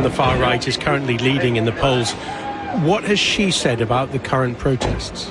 the far right, is currently leading in the polls. What has she said about the current protests?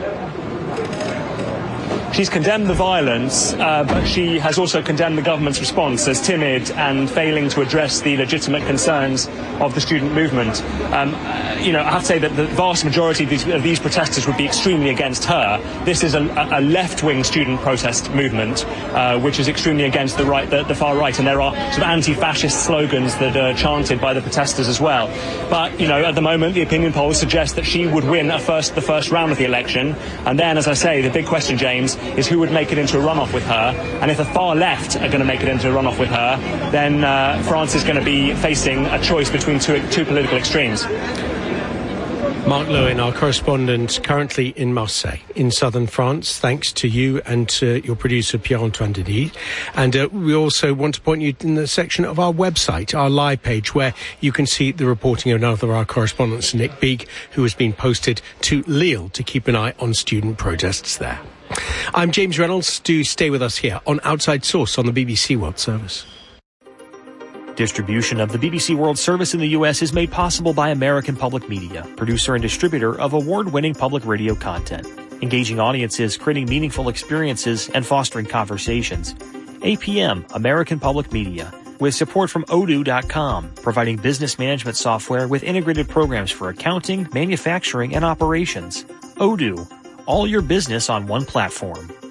She's condemned the violence, but she has also condemned the government's response as timid and failing to address the legitimate concerns of the student movement. I have to say that the vast majority of these protesters would be extremely against her. This is a left-wing student protest movement, which is extremely against the far right, and there are sort of anti-fascist slogans that are chanted by the protesters as well. But, at the moment, the opinion polls suggest that she would win the first round of the election, and then, as I say, the big question, James, is who would make it into a runoff with her. And if the far left are going to make it into a runoff with her, then France is going to be facing a choice between two political extremes. Mark Lewin, our correspondent, currently in Marseille, in southern France, thanks to you and to your producer, Pierre-Antoine Denis. And we also want to point you in the section of our website, our live page, where you can see the reporting of another of our correspondents, Nick Beak, who has been posted to Lille to keep an eye on student protests there. I'm James Reynolds. Do stay with us here on Outside Source on the BBC World Service. Distribution of the BBC World Service in the U.S. is made possible by American Public Media, producer and distributor of award-winning public radio content, engaging audiences, creating meaningful experiences, and fostering conversations. APM, American Public Media, with support from Odoo.com, providing business management software with integrated programs for accounting, manufacturing, and operations. Odoo, all your business on one platform.